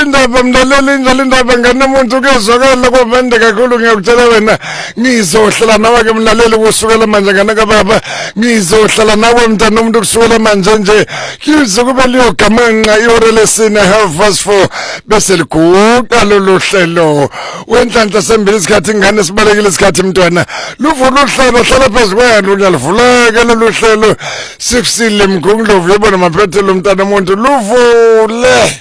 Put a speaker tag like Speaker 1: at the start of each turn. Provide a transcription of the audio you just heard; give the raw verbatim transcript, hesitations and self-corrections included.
Speaker 1: injalo indaba mlaleli injalo indaba ngane umuntu kuyezwakala kwavende kakhulu ngiyakutshela wena ngizohlala nawe ke mlaleli kusukela manje ngane kababa ngizohlala nawe mntana umuntu kusukela manje nje kuzokuba liyogamanqa ihora lesine half past four bese liguqa lolu hlelo wenhlanhla sembili isikhathi ingane sibalekile isikhathi mntwana luvula uhlelo hlala phezu kwenu uyalivuleka lolu hlelo sifisile mgungundlovu yabona maphethelo mntana umuntu luvule